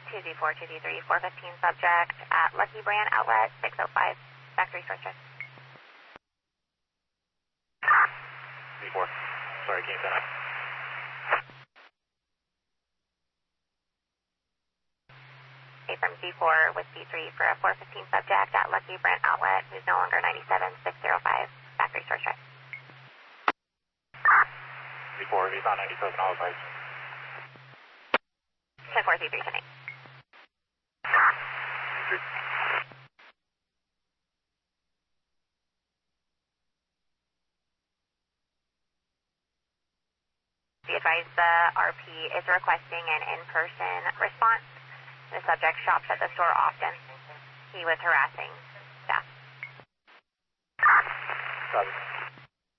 2Z4, 415 subject at Lucky Brand Outlet, 605, factory source check. Z4, sorry, can't say that. From Z4 with Z3 for a 415 subject at Lucky Brand Outlet, who's no longer 97605, factory source check. Z4, he's on 97, all advice. 10-4, Z3, 10-8. Be advised the RP is requesting an in-person response. The subject shops at the store often. He was harassing staff. Copy.